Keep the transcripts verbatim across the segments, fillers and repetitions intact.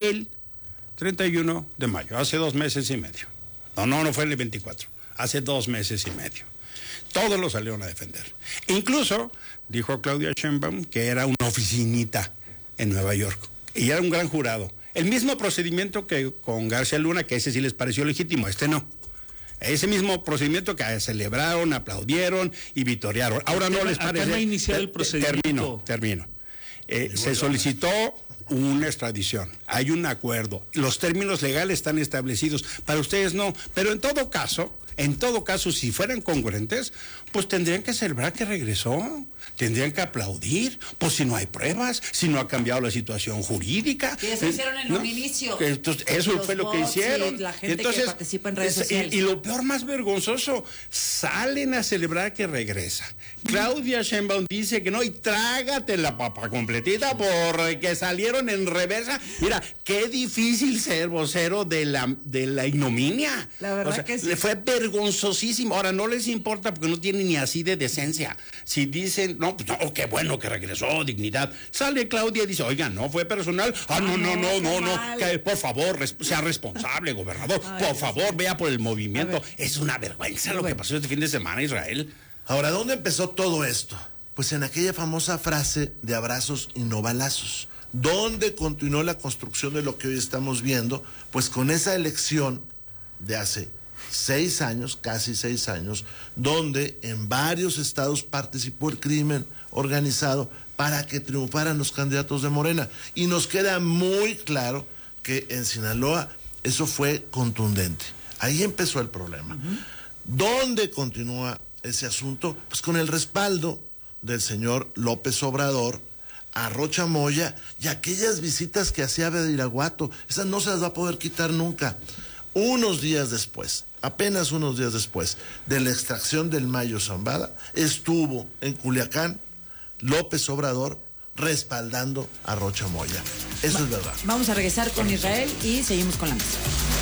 el treinta y uno de mayo, hace dos meses y medio. No, no, no fue el veinticuatro, hace dos meses y medio. Todos lo salieron a defender. Incluso dijo Claudia Sheinbaum que era una oficinita en Nueva York y era un gran jurado. El mismo procedimiento que con García Luna, que ese sí les pareció legítimo, este no. Ese mismo procedimiento que celebraron, aplaudieron y vitorearon. Ahora no les parece. Acá no ha iniciado el procedimiento. Termino, termino. Eh, se solicitó una extradición, hay un acuerdo, los términos legales están establecidos, para ustedes no, pero en todo caso, en todo caso, si fueran congruentes, pues tendrían que celebrar que regresó, tendrían que aplaudir, pues si no hay pruebas, si no ha cambiado la situación jurídica. Que eso hicieron en ¿no? un inicio. Entonces, eso los fue lo que hicieron. La gente Entonces, que participa en redes es, sociales. Y, y lo peor, más vergonzoso, salen a celebrar que regresa. Claudia Sheinbaum dice que no, y trágate la papa completita porque salieron en reversa. Mira, qué difícil ser vocero de la, de la ignominia. La verdad o sea, que sí. Le fue vergonzosísimo. Ahora, no les importa porque no tienen ni así de decencia. Si dicen, no, pues no, qué bueno que regresó, dignidad. Sale Claudia y dice, oiga, no fue personal. Ah, no, no, no, no, no. Que, por favor, res, sea responsable, gobernador. Ay, por favor, vea por el movimiento. Es una vergüenza lo que pasó este fin de semana, Israel. Ahora, ¿dónde empezó todo esto? Pues en aquella famosa frase de abrazos y no balazos. ¿Dónde continuó la construcción de lo que hoy estamos viendo? Pues con esa elección de hace seis años, casi seis años, donde en varios estados participó el crimen organizado para que triunfaran los candidatos de Morena. Y nos queda muy claro que en Sinaloa eso fue contundente. Ahí empezó el problema. Uh-huh. ¿Dónde continúa ese asunto? Pues con el respaldo del señor López Obrador a Rocha Moya y aquellas visitas que hacía a Badiraguato. Esas no se las va a poder quitar nunca. Unos días después, apenas unos días después de la extracción del Mayo Zambada, estuvo en Culiacán López Obrador respaldando a Rocha Moya. Eso Va- es verdad. Vamos a regresar con Israel y seguimos con la mesa.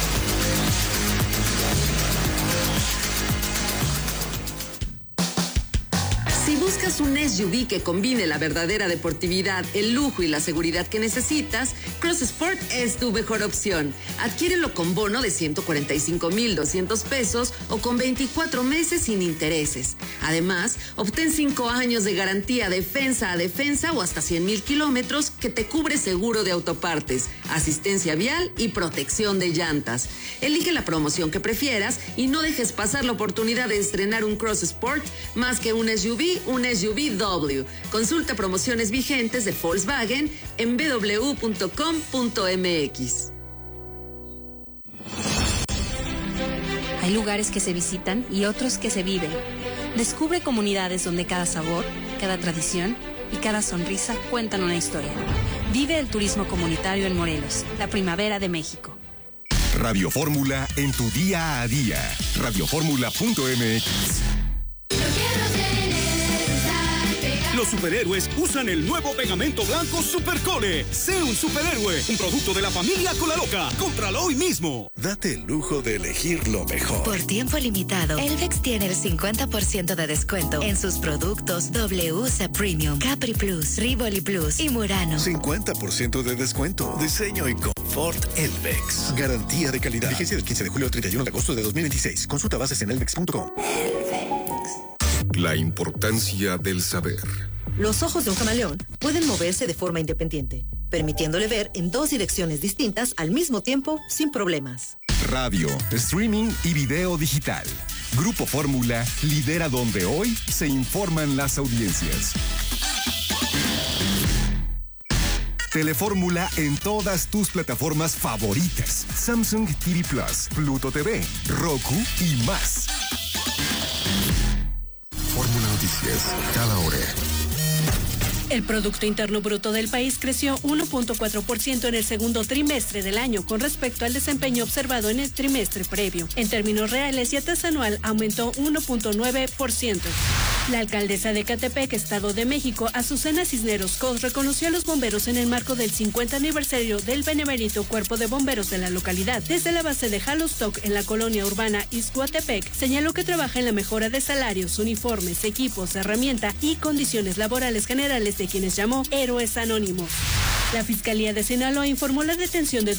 Si buscas un S U V que combine la verdadera deportividad, el lujo y la seguridad que necesitas, Cross Sport es tu mejor opción. Adquiérelo con bono de ciento cuarenta y cinco mil doscientos pesos o con veinticuatro meses sin intereses. Además, obtén cinco años de garantía defensa a defensa o hasta cien mil kilómetros que te cubre seguro de autopartes, asistencia vial y protección de llantas. Elige la promoción que prefieras y no dejes pasar la oportunidad de estrenar un Cross Sport más que un S U V, un S U V W. Consulta promociones vigentes de Volkswagen en b w punto com punto m x. Hay lugares que se visitan y otros que se viven. Descubre comunidades donde cada sabor, cada tradición y cada sonrisa cuentan una historia. Vive el turismo comunitario en Morelos, la primavera de México. Radio Fórmula en tu día a día. radio fórmula punto m x. Los superhéroes usan el nuevo pegamento blanco Supercole. Sé un superhéroe, un producto de la familia Colaloca. Cómpralo hoy mismo. Date el lujo de elegir lo mejor. Por tiempo limitado, Elvex tiene el cincuenta por ciento de descuento en sus productos W C Premium, Capri Plus, Rivoli Plus y Murano. cincuenta por ciento de descuento. Diseño y confort Elvex. Garantía de calidad. Vigencia del quince de julio al treinta y uno de agosto de dos mil veintiséis. Consulta bases en elvex punto com. La importancia del saber. Los ojos de un camaleón pueden moverse de forma independiente, permitiéndole ver en dos direcciones distintas al mismo tiempo sin problemas. Radio, streaming y video digital. Grupo Fórmula lidera donde hoy se informan las audiencias. Telefórmula en todas tus plataformas favoritas. Samsung T V Plus, Pluto T V, Roku y más. Fórmula Noticias, cada hora. El Producto Interno Bruto del país creció uno punto cuatro por ciento en el segundo trimestre del año con respecto al desempeño observado en el trimestre previo. En términos reales, y a tasa anual aumentó uno punto nueve por ciento. La alcaldesa de Ecatepec, Estado de México, Azucena Cisneros Cos, reconoció a los bomberos en el marco del cincuenta aniversario del benemérito Cuerpo de Bomberos de la localidad. Desde la base de Jalostoc, en la colonia urbana Ixcuatepec, señaló que trabaja en la mejora de salarios, uniformes, equipos, herramienta y condiciones laborales generales de quienes llamó héroes anónimos. La Fiscalía de Sinaloa informó la detención de